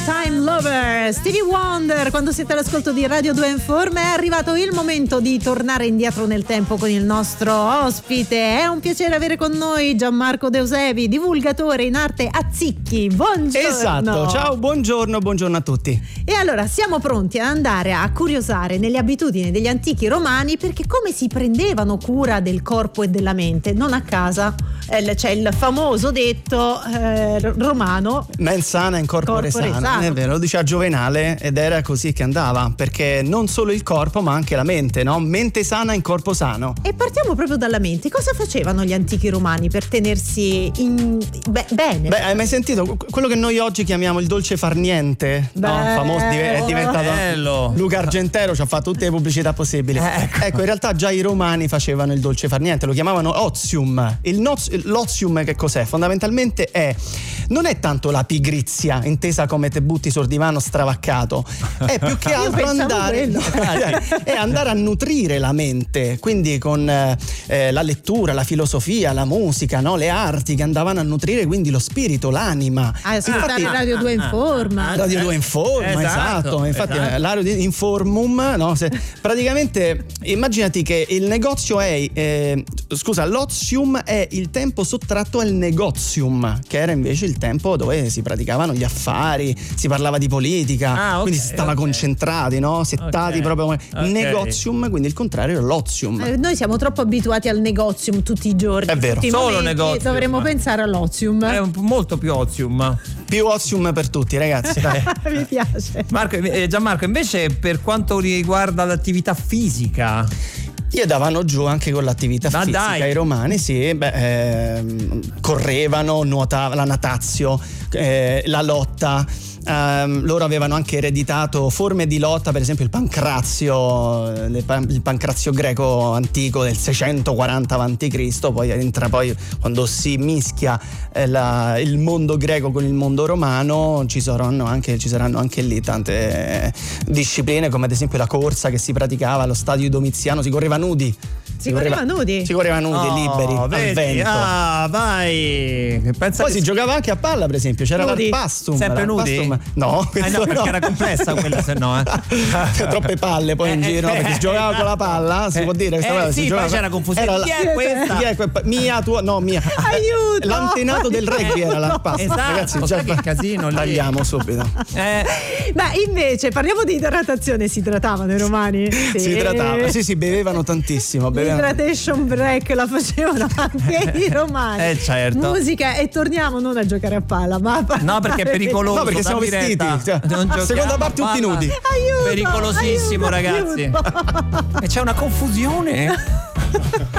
Time Lover, Stevie Wonder. Quando siete all'ascolto di Radio 2 Informe è arrivato il momento di tornare indietro nel tempo con il nostro ospite. È un piacere avere con noi Gianmarco De Eusebi, divulgatore in arte a Zicchi. Buongiorno. Esatto, ciao, buongiorno a tutti. E allora siamo pronti ad andare a curiosare nelle abitudini degli antichi romani, perché come si prendevano cura del corpo e della mente. Non a casa c'è il famoso detto romano: mens sana in corpore sano. È vero, lo diceva Giovenale ed era così che andava, perché non solo il corpo ma anche la mente, no? Mente sana in corpo sano. E partiamo proprio dalla mente. Cosa facevano gli antichi romani per tenersi bene? Beh, hai mai sentito quello che noi oggi chiamiamo il dolce far niente? No, famoso, è diventato bello. Luca Argentero ci ha fatto tutte le pubblicità possibili. Ecco, in realtà già i romani facevano il dolce far niente, lo chiamavano ozium. L'ozium che cos'è? Fondamentalmente non è tanto la pigrizia intesa come te butti sul divano stravaccato, è più che altro andare a nutrire la mente, quindi con la lettura, la filosofia, la musica, no? Le arti che andavano a nutrire quindi lo spirito, l'anima. Infatti Radio 2 Informa. Radio 2 Informa, esatto. Infatti l'area di Informum, no? Praticamente immaginati che il negozio l'ozium è il tempo sottratto al negozium, che era invece il tempo dove si praticavano gli affari, si parlava di politica, quindi si stava concentrati, no? Settati proprio negozium, quindi il contrario è l'ozium. Noi siamo troppo abituati al negozium tutti i giorni. È vero, solo negozium. Dovremmo pensare all'ozium. È molto più ozium. Più ozium per tutti, ragazzi. Mi piace. Gianmarco, invece per quanto riguarda l'attività fisica, gli davano giù anche con l'attività fisica. I romani correvano, nuotavano, la natazio, la lotta. Loro avevano anche ereditato forme di lotta, per esempio il pancrazio greco antico del 640 a.C. Poi entra quando si mischia il mondo greco con il mondo romano, ci saranno anche lì tante discipline, come ad esempio la corsa che si praticava allo stadio di Domiziano, si correva nudi. Si correva nudi liberi al vento. Vai. Poi si giocava anche a palla, per esempio, c'era l'arpastum. Sempre nudi? No, perché era complessa quella, se no. Troppe palle poi in giro, perché si giocava con la palla, si può dire. Sì, poi c'era confusione. Chi è questa? Mia, tua, no, mia. Aiuto! L'antenato del rugby era l'arpastum. Esatto, ragazzi, già che casino lì. Tagliamo subito. Ma invece parliamo di idratazione. Si idratavano i romani? Si idratavano, sì, bevevano tantissimo. L'idratation break la facevano anche i romani. Certo. Musica, e torniamo non a giocare a palla, ma a parlare. No, perché è pericoloso. No, perché siamo vestiti. Seconda parte tutti nudi. Aiuto, pericolosissimo, aiuto, ragazzi. aiuto. E c'è una confusione.